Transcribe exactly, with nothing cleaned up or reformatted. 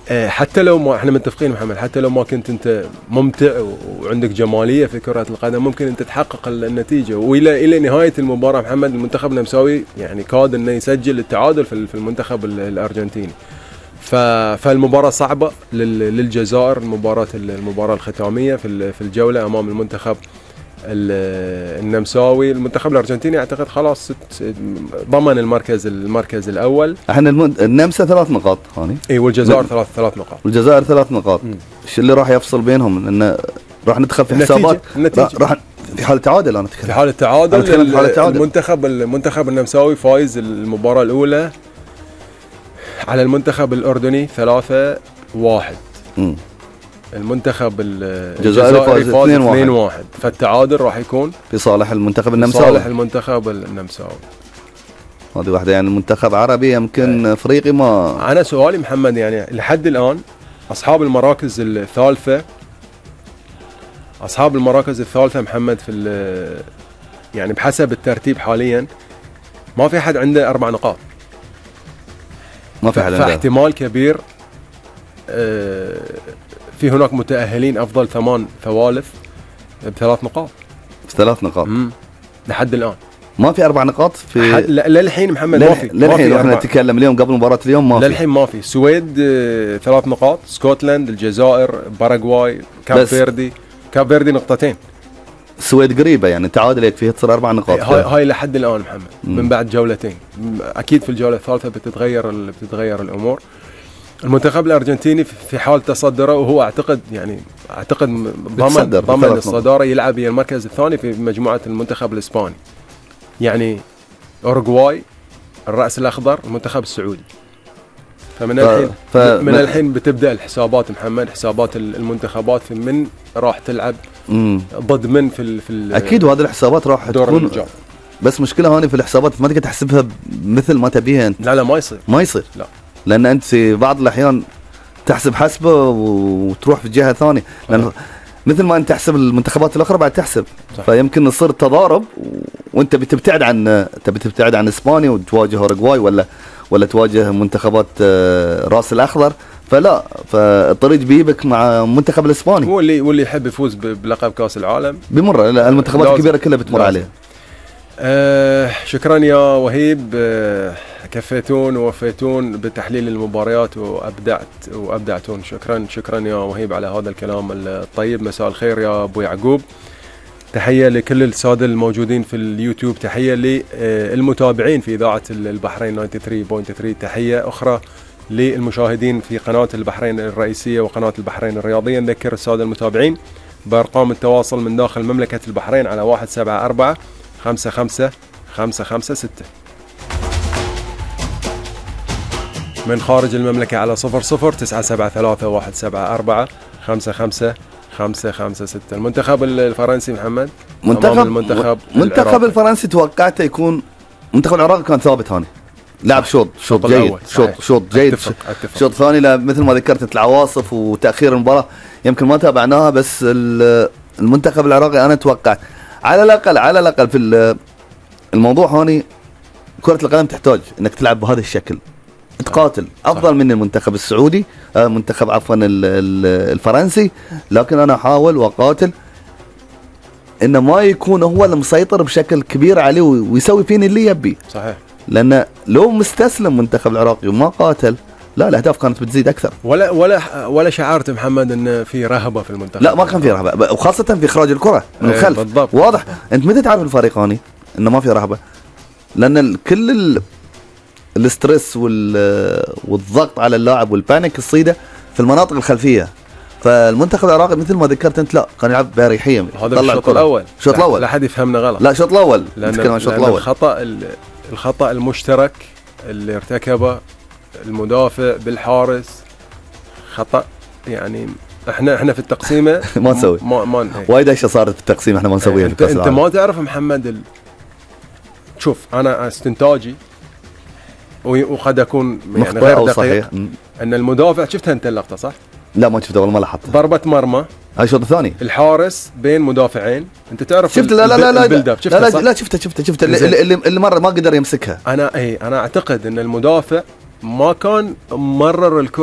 حتى لو ما احنا متفقين محمد، حتى لو ما كنت انت ممتع وعندك جماليه في كره القدم، ممكن انت تحقق النتيجه. والى الى نهايه المباراه محمد المنتخب النمساوي يعني كاد انه يسجل التعادل في المنتخب الارجنتيني. فالمباراه صعبه للجزائر، المباراه المباراه الختاميه في في الجوله امام المنتخب النمساوي. المنتخب الارجنتيني اعتقد خلاص ضمن المركز المركز الاول. احنا النمسا ثلاث نقاط هاني، اي والجزائر ثلاث ثلاث نقاط. والجزائر ثلاث نقاط. ايش اللي راح يفصل بينهم؟ انه راح ندخل في حسابات راح في حاله تعادل. انا اتكلم في حاله تعادل. في حاله تعادل. المنتخب المنتخب النمساوي فايز المباراه الاولى على المنتخب الاردني ثلاثة واحد. امم المنتخب الجزائري فاز اثنين واحد، فالتعادل راح يكون في صالح المنتخب النمساوي. صالح المنتخب النمساوي. هذه واحده يعني المنتخب عربي يمكن افريقي. ما انا سؤالي محمد يعني لحد الان اصحاب المراكز الثالثه اصحاب المراكز الثالثه محمد في يعني بحسب الترتيب حاليا ما في احد عنده اربع نقاط. ما في احد عنده. فاحتمال كبير آه في هناك متأهلين أفضل ثمان ثوالث بثلاث نقاط. بثلاث نقاط امم لحد الآن ما في أربع نقاط في للحين محمد. ما في للحين احنا نتكلم اليوم قبل مباراة اليوم ما في للحين ما في. السويد آه ثلاث نقاط، سكوتلاند، الجزائر، باراغواي، كاب فيردي. كاب فيردي نقطتين. السويد قريبة يعني تعادل يكفيه تصير أربع نقاط. هاي هاي لحد الآن محمد. مم. من بعد جولتين أكيد في الجولة الثالثة بتتغير بتتغير الأمور. المنتخب الارجنتيني في حال تصدره، وهو اعتقد يعني اعتقد ضمن ضمن الصداره، يلعب هي المركز الثاني في مجموعه المنتخب الاسباني. يعني اورجواي، الراس الاخضر، المنتخب السعودي. فمن ف... الحين ف... من الحين بتبدا الحسابات محمد، حسابات المنتخبات في من راح تلعب مم. ضد من في ال... في ال... اكيد. وهذه الحسابات راح تكون الجو. بس مشكله هوني في الحسابات ما تقدر تحسبها مثل ما تبيها انت. لا لا ما يصير ما يصير لا، لان انت في بعض الاحيان تحسب حسبه وتروح في جهه ثانيه. لان مثل ما انت تحسب المنتخبات الاخرى بعد تحسب صح. فيمكن يصير تضارب وانت بتبتعد عن تبي تبتعد عن اسبانيا وتواجه اوروغواي ولا ولا تواجه منتخبات راس الاخضر، فلا فالطريق بيجيبك مع المنتخب الاسباني. واللي واللي يحب يفوز بلقب كاس العالم بمر المنتخبات الكبيره كلها بتمر عليه. آه شكرا يا وهيب، آه كفيتون ووفيتون بتحليل المباريات وابدعت وابدعتون. شكرا شكرا يا وهيب على هذا الكلام الطيب. مساء الخير يا ابو يعقوب. تحيه لكل الساده الموجودين في اليوتيوب، تحيه للمتابعين في اذاعه البحرين تسعة وثلاثين فاصلة ثلاثة، تحيه اخرى للمشاهدين في قناه البحرين الرئيسيه وقناه البحرين الرياضيه. نذكر الساده المتابعين بارقام التواصل من داخل مملكه البحرين على واحد سبعة أربعة خمسة خمسة خمسة خمسة ستة، من خارج المملكة على صفر صفر تسعة سبعة ثلاثة واحد سبعة أربعة خمسة خمسة خمسة خمسة ستة. المنتخب الفرنسي محمد، منتخب المنتخب المنتخب الفرنسي توقعته يكون منتخب العراق كان ثابت هوني، لعب شوط شوط جيد، شوط شوط جيد، شوط ثاني مثل ما ذكرت العواصف وتأخير المباراة يمكن ما تابعناها، بس المنتخب العراقي أنا توقعت على الأقل على الأقل في الموضوع هوني. كرة القدم تحتاج انك تلعب بهذا الشكل، تقاتل افضل صح. من المنتخب السعودي آه منتخب عفوا الفرنسي، لكن انا احاول واقاتل انه ما يكون هو المسيطر بشكل كبير عليه ويسوي فيني اللي يبي. صحيح، لان لو مستسلم منتخب العراقي وما قاتل لا الاهداف كانت بتزيد اكثر. ولا ولا ولا شعرت محمد ان في رهبه في المنتخب؟ لا ما كان في رهبه، وخاصه في اخراج الكره من الخلف. بالضبط. واضح انت متى تعرف الفريق هوني انه ما في رهبه، لان كل الاسترس والضغط على اللاعب والبانيك الصيده في المناطق الخلفيه. فالمنتخب العراقي مثل ما ذكرت انت لا كان يلعب باريحيه. هذا الشوط الاول، الشوط الاول لا حد يفهمنا غلط. لا الشوط الاول نتكلم عن الشوط الاول. الخطا الخطا المشترك اللي ارتكبه المدافع بالحارس خطا، يعني احنا احنا في التقسيمه ما نسوي ما ما وايد اشياء صارت في التقسيم احنا ما نسويها. انت, انت ما تعرف محمد ال... شوف انا استنتاجي وقد اكون يعني غير دقيق ان المدافع شفتها انت اللقطه صح؟ لا ما شفتها والله ما لاحظتها. ضربه مرمى هاي الشوط الثاني، الحارس بين مدافعين، انت تعرف شفت؟ لا لا لا لا لا شفتها لا, لا, لا شفتها شفتها شفتها اللي, اللي, اللي مره ما قدر يمسكها. انا اي انا اعتقد ان المدافع ما كان مرر الكرة